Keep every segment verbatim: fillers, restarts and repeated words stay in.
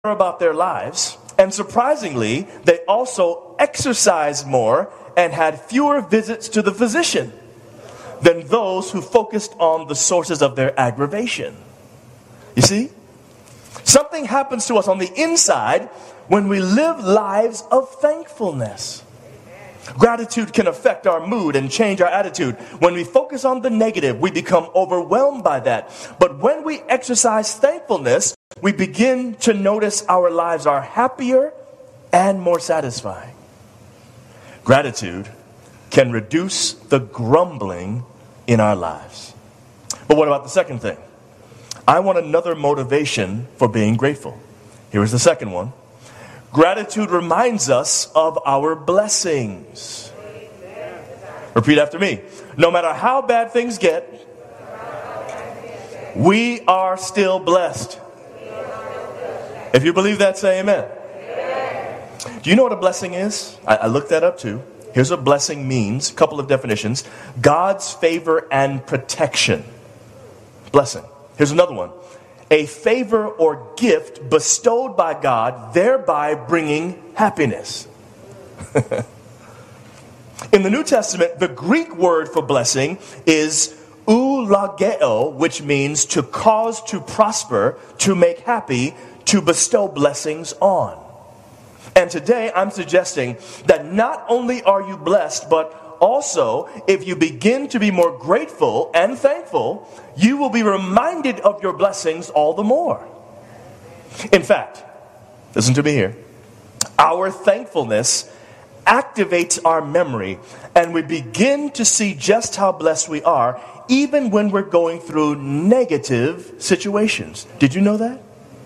about their lives, and surprisingly, they also exercised more and had fewer visits to the physician than those who focused on the sources of their aggravation. You see? Something happens to us on the inside when we live lives of thankfulness. Gratitude can affect our mood and change our attitude. When we focus on the negative, we become overwhelmed by that. But when we exercise thankfulness, we begin to notice our lives are happier and more satisfying. Gratitude can reduce the grumbling in our lives. But what about the second thing? I want another motivation for being grateful. Here's the second one. Gratitude reminds us of our blessings. Repeat after me. No matter how bad things get, we are still blessed. If you believe that, say amen. Do you know what a blessing is? I, I looked that up too. Here's what blessing means. A couple of definitions. God's favor and protection. Blessing. Here's another one. A favor or gift bestowed by God, thereby bringing happiness. In the New Testament, the Greek word for blessing is eulogeo, which means to cause to prosper, to make happy, to bestow blessings on. And today I'm suggesting that not only are you blessed, but also, if you begin to be more grateful and thankful, you will be reminded of your blessings all the more. In fact, listen to me here. Our thankfulness activates our memory, and we begin to see just how blessed we are, even when we're going through negative situations. Did you know that?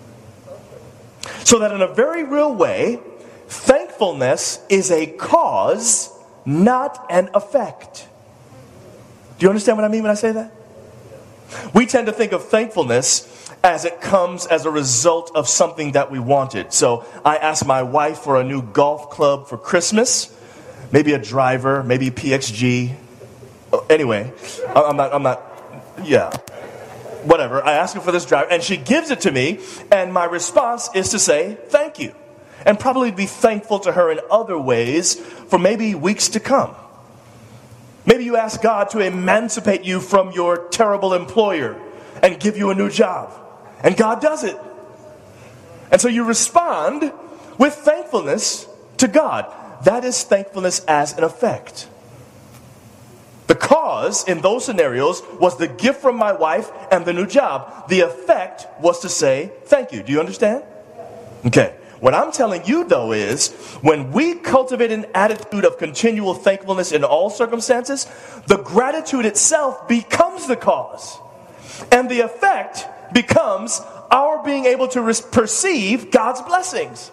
So that in a very real way, thankfulness is a cause, not an effect. Do you understand what I mean when I say that? We tend to think of thankfulness as it comes as a result of something that we wanted. So I asked my wife for a new golf club for Christmas, maybe a driver, maybe P X G. Anyway, I'm not, I'm not, yeah, whatever. I asked her for this driver, and she gives it to me, and my response is to say thank you. And probably be thankful to her in other ways for maybe weeks to come. Maybe you ask God to emancipate you from your terrible employer and give you a new job. And God does it. And so you respond with thankfulness to God. That is thankfulness as an effect. The cause in those scenarios was the gift from my wife and the new job. The effect was to say thank you. Do you understand? Okay. What I'm telling you, though, is when we cultivate an attitude of continual thankfulness in all circumstances, the gratitude itself becomes the cause. And the effect becomes our being able to res- perceive God's blessings.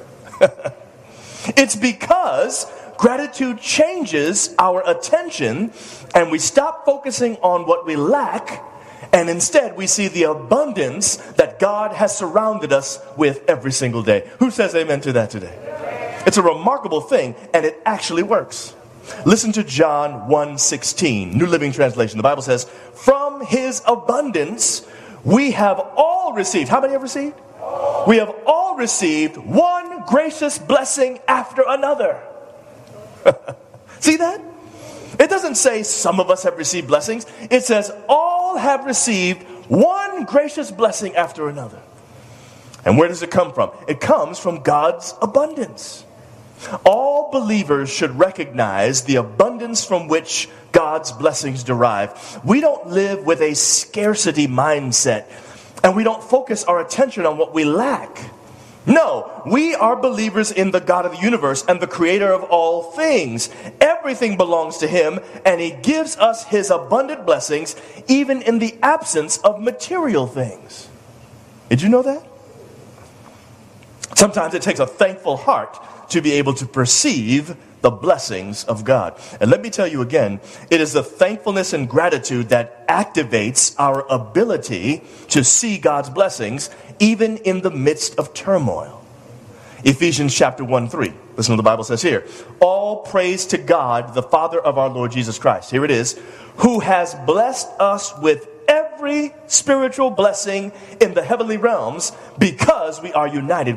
It's because gratitude changes our attention and we stop focusing on what we lack, and instead we see the abundance that God has surrounded us with every single day. Who says amen to that today? It's a remarkable thing, and it actually works. Listen to John one sixteen, New Living Translation. The Bible says, from his abundance we have all received. How many have received? We have all received one gracious blessing after another. See that? It doesn't say some of us have received blessings. It says all have received one gracious blessing after another. And where does it come from? It comes from God's abundance. All believers should recognize the abundance from which God's blessings derive. We don't live with a scarcity mindset, and we don't focus our attention on what we lack. No, we are believers in the God of the universe and the creator of all things. Everything belongs to him, and he gives us his abundant blessings even in the absence of material things. Did you know that? Sometimes it takes a thankful heart to be able to perceive the blessings of God. And let me tell you again, it is the thankfulness and gratitude that activates our ability to see God's blessings even in the midst of turmoil. Ephesians chapter one, three. Listen to what the Bible says here. All praise to God, the Father of our Lord Jesus Christ. Here it is. Who has blessed us with every spiritual blessing in the heavenly realms because we are united